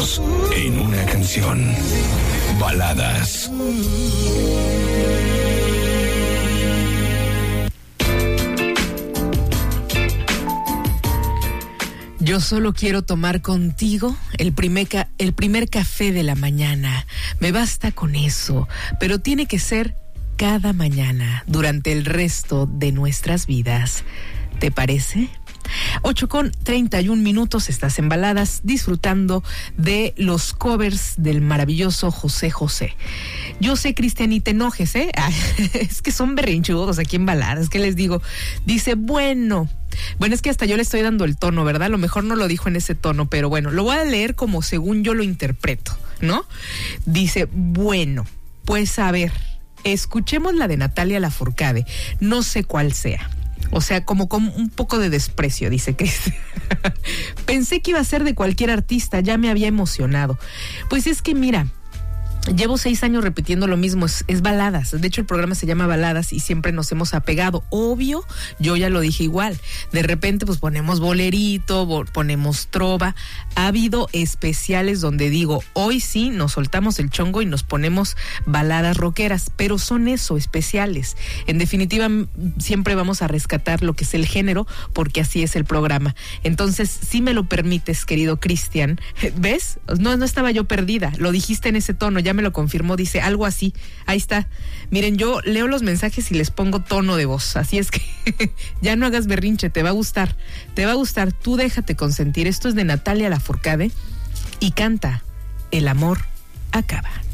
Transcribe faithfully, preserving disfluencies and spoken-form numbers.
Unidos en una canción. Baladas. Yo solo quiero tomar contigo el primer, ca- el primer café de la mañana. Me basta con eso, pero tiene que ser cada mañana durante el resto de nuestras vidas. ¿Te parece? ocho con treinta y un minutos, estás en Baladas disfrutando de los covers del maravilloso José José. Yo sé, Cristian, y te enojes, ¿eh? Ay, es que son berrinchudos aquí en Baladas, ¿qué les digo? Dice, bueno, bueno, es que hasta yo le estoy dando el tono, ¿verdad? A lo mejor no lo dijo en ese tono, pero bueno, lo voy a leer como según yo lo interpreto, ¿no? Dice, bueno, pues a ver, escuchemos la de Natalia Lafourcade, no sé cuál sea. O sea, como con un poco de desprecio, dice Cristian. Pensé que iba a ser de cualquier artista, ya me había emocionado. Pues es que mira, llevo seis años repitiendo lo mismo, es, es Baladas. De hecho, el programa se llama Baladas y siempre nos hemos apegado. Obvio, yo ya lo dije igual. De repente, pues ponemos bolerito, bo- ponemos trova. Ha habido especiales donde digo, hoy sí nos soltamos el chongo y nos ponemos baladas rockeras, pero son eso, especiales. En definitiva, m- siempre vamos a rescatar lo que es el género, porque así es el programa. Entonces, si me lo permites, querido Cristian, ¿ves? No, no estaba yo perdida, lo dijiste en ese tono, ya me lo confirmó, dice algo así, ahí está. Miren, yo leo los mensajes y les pongo tono de voz, así es que ya no hagas berrinche, te va a gustar, te va a gustar, tú déjate consentir. Esto es de Natalia Lafourcade y canta El amor acaba.